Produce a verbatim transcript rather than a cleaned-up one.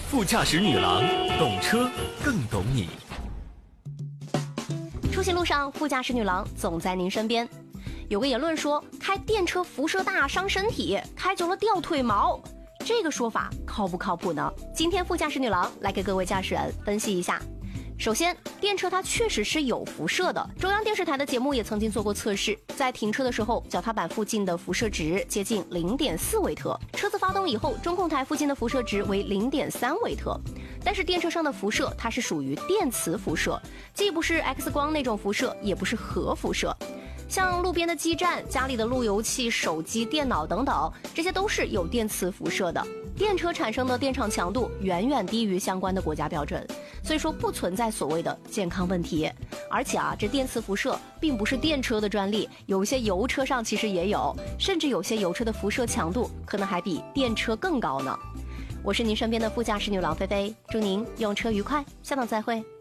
副驾驶女郎，懂车更懂你。 出行路上，副驾驶女郎总在您身边。有个言论说，开电车辐射大，伤身体，开久了掉腿毛。这个说法靠不靠谱呢？今天副驾驶女郎来给各位驾驶员分析一下。首先，电车它确实是有辐射的。中央电视台的节目也曾经做过测试，在停车的时候，脚踏板附近的辐射值接近 零点四 微特，车子发动以后，中控台附近的辐射值为 零点三 微特。但是电车上的辐射它是属于电磁辐射，既不是 X 光那种辐射，也不是核辐射。像路边的基站、家里的路由器、手机、电脑等等，这些都是有电磁辐射的。电车产生的电场强度远远低于相关的国家标准，所以说不存在所谓的健康问题。而且啊，这电磁辐射并不是电车的专利，有一些油车上其实也有，甚至有些油车的辐射强度可能还比电车更高呢。我是您身边的副驾驶女郎菲菲，祝您用车愉快，下档再会。